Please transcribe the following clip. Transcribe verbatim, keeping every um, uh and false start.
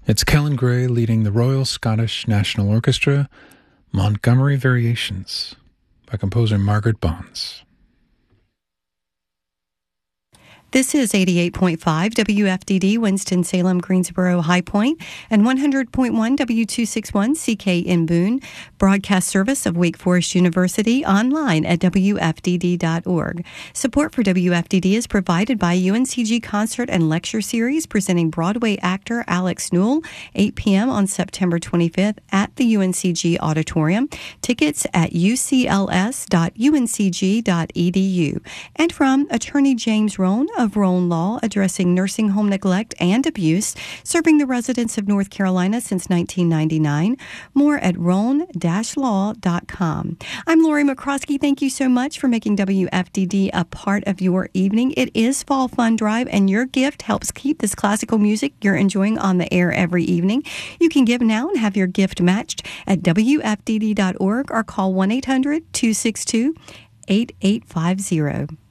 It's Kellen Gray leading the Royal Scottish National Orchestra, Montgomery Variations, by composer Margaret Bonds. This is eighty-eight point five W F D D, Winston-Salem, Greensboro, High Point, and one hundred point one W two sixty-one C K in Boone, broadcast service of Wake Forest University, online at W F D D dot org. Support for W F D D is provided by U N C G Concert and Lecture Series, presenting Broadway actor Alex Newell, eight p.m. on September twenty-fifth at the U N C G Auditorium. Tickets at U C L S dot U N C G dot E D U. And from Attorney James Rohn of Rohn Law, addressing nursing home neglect and abuse, serving the residents of North Carolina since nineteen ninety-nine. More at rohn dash law dot com. I'm Lori McCroskey. Thank you so much for making W F D D a part of your evening. It is Fall Fun Drive, and your gift helps keep this classical music you're enjoying on the air every evening. You can give now and have your gift matched at W F D D dot org or call one eight hundred two six two eight eight five zero.